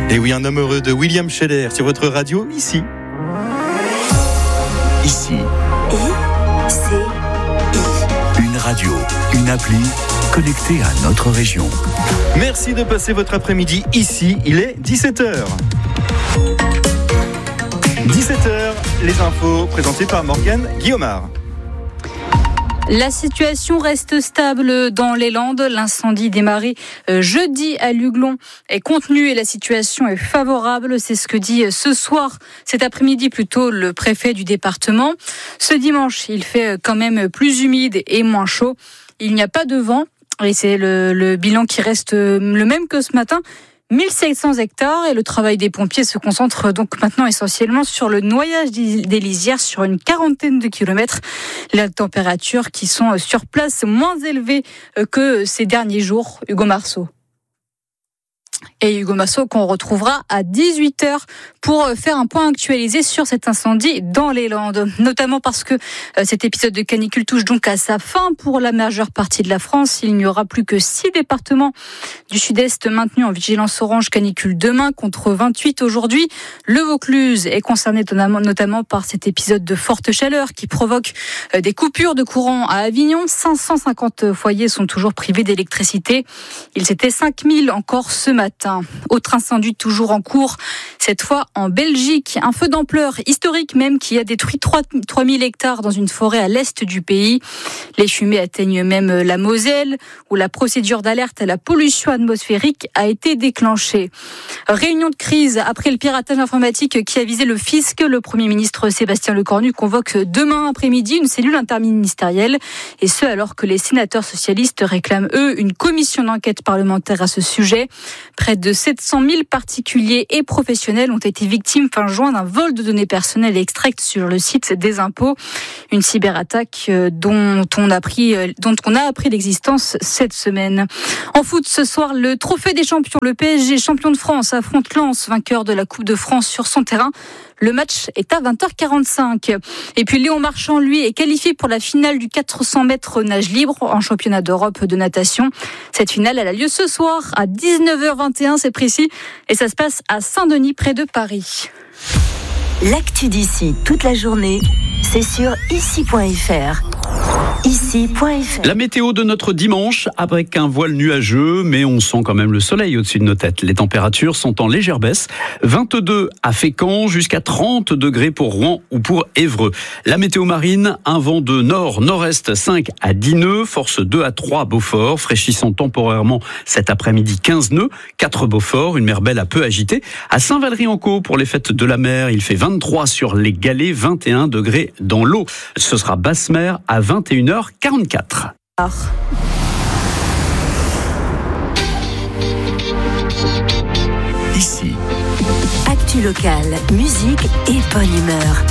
Et oui, un homme heureux de William Scheller sur votre radio, ici. Ici. I-C-I. Une radio, une appli connectée à notre région. Merci de passer votre après-midi ici. Il est 17h. 17h, les infos présentées par Morgane Guillaumard. La situation reste stable dans les Landes. L'incendie démarré jeudi à Luglon est contenu et la situation est favorable. C'est ce que dit ce soir, cet après-midi plutôt, le préfet du département. Ce dimanche, il fait quand même plus humide et moins chaud. Il n'y a pas de vent et c'est le bilan qui reste le même que ce matin. 1700 hectares et le travail des pompiers se concentre donc maintenant essentiellement sur le noyage des lisières sur une quarantaine de kilomètres. Les températures qui sont sur place moins élevées que ces derniers jours. Hugo Marceau. Et Hugo Marceau qu'on retrouvera à 18h pour faire un point actualisé sur cet incendie dans les Landes. Notamment parce que cet épisode de canicule touche donc à sa fin pour la majeure partie de la France. Il n'y aura plus que 6 départements du sud-est maintenus en vigilance orange canicule demain contre 28 aujourd'hui. Le Vaucluse est concerné notamment par cet épisode de forte chaleur qui provoque des coupures de courant à Avignon. 550 foyers sont toujours privés d'électricité. Ils étaient 5000 encore ce matin. Autre incendie toujours en cours, cette fois en Belgique. Un feu d'ampleur historique même qui a détruit 3000 hectares dans une forêt à l'est du pays. Les fumées atteignent même la Moselle où la procédure d'alerte à la pollution atmosphérique a été déclenchée. Réunion de crise après le piratage informatique qui a visé le fisc. Le Premier ministre Sébastien Lecornu convoque demain après-midi une cellule interministérielle. Et ce alors que les sénateurs socialistes réclament eux une commission d'enquête parlementaire à ce sujet. Près de 700 000 particuliers et professionnels ont été victimes fin juin d'un vol de données personnelles extraites sur le site des impôts. Une cyberattaque dont on a appris l'existence cette semaine. En foot, ce soir, le trophée des champions. Le PSG, champion de France, affronte Lens, vainqueur de la Coupe de France sur son terrain. Le match est à 20h45. Et puis Léon Marchand, lui, est qualifié pour la finale du 400 mètres nage libre en championnat d'Europe de natation. Cette finale, elle a lieu ce soir à 19h21, c'est précis. Et ça se passe à Saint-Denis, près de Paris. L'actu d'ici toute la journée, c'est sur ici.fr. Ici.fr. La météo de notre dimanche, avec un voile nuageux, mais on sent quand même le soleil au-dessus de nos têtes. Les températures sont en légère baisse. 22 à Fécamp, jusqu'à 30 degrés pour Rouen ou pour Évreux. La météo marine, un vent de nord-nord-est 5 à 10 nœuds, force 2 à 3 à Beaufort, fraîchissant temporairement cet après-midi 15 nœuds, 4 Beaufort, une mer belle à peu agitée. À Saint-Valery-en-Caux, pour les fêtes de la mer, il fait 23 sur les galets, 21 degrés dans l'eau. Ce sera basse mer à 21h44. Ici. Actu locale, musique et bonne humeur.